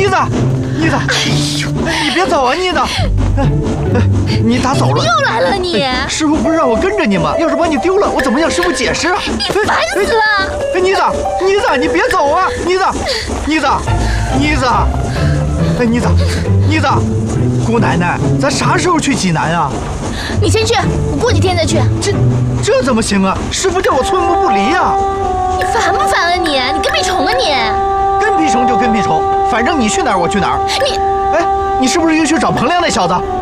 妮子，妮子，你别走啊，妮子！你咋走了？ 又来了你！ 师傅不是让我跟着你吗？要是把你丢了，我怎么向师傅解释啊？ 你烦死了！ 妮子，妮子，你别走啊！妮子，妮子，妮子，妮子，妮子，姑奶奶，咱啥时候去济南啊？ 你先去，我过几天再去。 这怎么行啊？师傅叫我寸步不离呀！ 你烦不烦啊你？你跟屁虫啊你！ 跟屁虫就跟屁虫，反正你去哪儿我去哪儿。 你， 哎，你是不是又去找彭亮那小子？